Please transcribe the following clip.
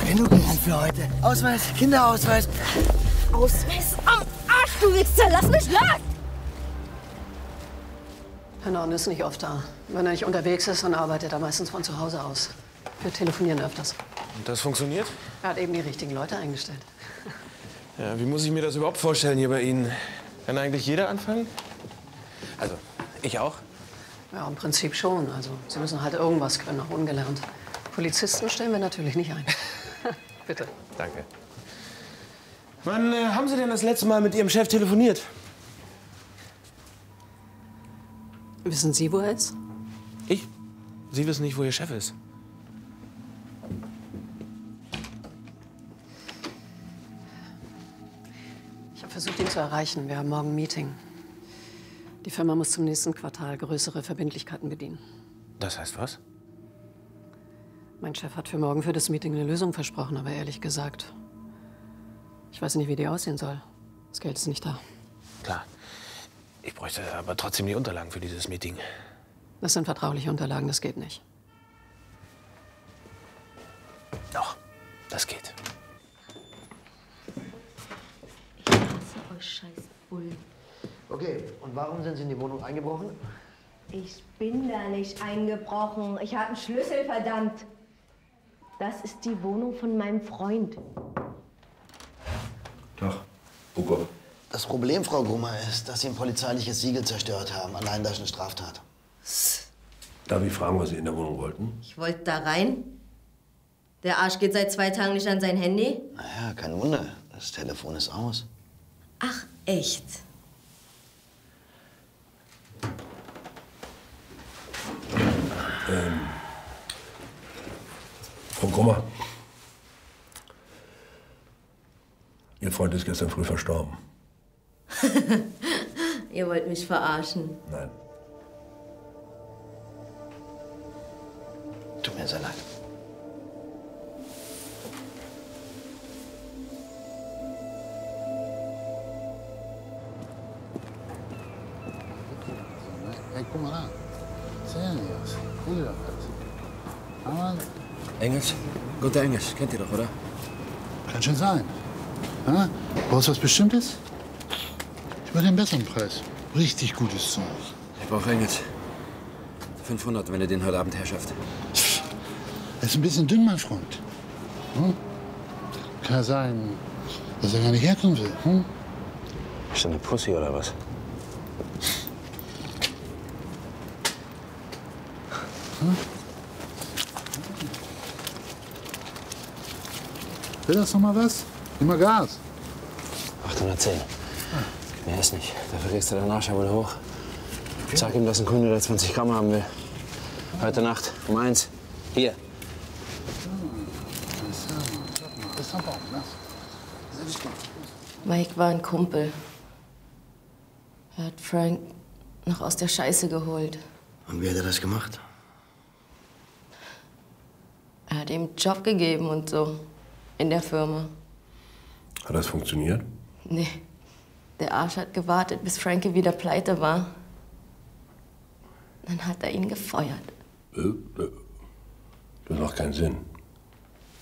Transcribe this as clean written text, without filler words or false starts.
Genug gelernt für heute. Ausweis, Kinderausweis. Ausweis am Arsch, du Wichser! Lass mich los! Herr Norden ist nicht oft da. Wenn er nicht unterwegs ist, dann arbeitet er meistens von zu Hause aus. Wir telefonieren öfters. Und das funktioniert? Er hat eben die richtigen Leute eingestellt. Ja, wie muss ich mir das überhaupt vorstellen hier bei Ihnen? Kann eigentlich jeder anfangen? Also, ich auch? Ja, im Prinzip schon. Also, Sie müssen halt irgendwas können, auch ungelernt. Polizisten stellen wir natürlich nicht ein. Bitte. Danke. Wann haben Sie denn das letzte Mal mit Ihrem Chef telefoniert? Wissen Sie, wo er ist? Ich? Sie wissen nicht, wo Ihr Chef ist. Ich habe versucht, ihn zu erreichen. Wir haben morgen ein Meeting. Die Firma muss zum nächsten Quartal größere Verbindlichkeiten bedienen. Das heißt was? Mein Chef hat für morgen für das Meeting eine Lösung versprochen, aber ehrlich gesagt, ich weiß nicht, wie die aussehen soll. Das Geld ist nicht da. Klar. Ich bräuchte aber trotzdem die Unterlagen für dieses Meeting. Das sind vertrauliche Unterlagen, das geht nicht. Doch, das geht. Ich hasse euch, scheiß Bullen. Okay, und warum sind Sie in die Wohnung eingebrochen? Ich bin da nicht eingebrochen. Ich habe einen Schlüssel, verdammt. Das ist die Wohnung von meinem Freund. Doch, Hugo. Das Problem, Frau Grummer, ist, dass Sie ein polizeiliches Siegel zerstört haben. Allein das ist eine Straftat. Darf ich fragen, was Sie in der Wohnung wollten? Ich wollte da rein. Der Arsch geht seit 2 Tagen nicht an sein Handy. Naja, kein Wunder. Das Telefon ist aus. Ach, echt? Frau Grummer. Ihr Freund ist gestern früh verstorben. Ihr wollt mich verarschen. Nein. Tut mir sehr leid. Ey, guck mal da. Serious. Guck dir das an. Engels? Guter Engels, kennt ihr doch, oder? Kann schon sein. Ja? Brauchst du was Bestimmtes? Ich will den besseren Preis. Richtig gutes Zeug. Ich brauche Engels. 500, wenn ihr den heute Abend herschafft. Er ist ein bisschen dünn, mein Freund. Hm? Kann ja sein, dass er gar nicht herkommen will. Hm? Ist das eine Pussy oder was? Hm? Will das noch mal was? Nimm mal Gas. 810. Mehr ist nicht. Dafür kriegst du deinen Arsch ja wohl hoch. Sag ihm, dass ein Kunde, der 20 Gramm haben will. Heute Nacht um 1. Hier. Das ist aber auch nass. Mike war ein Kumpel. Er hat Frank noch aus der Scheiße geholt. Und wie hat er das gemacht? Er hat ihm einen Job gegeben und so. In der Firma. Hat das funktioniert? Nee. Der Arsch hat gewartet, bis Frankie wieder pleite war. Dann hat er ihn gefeuert. Das macht keinen Sinn.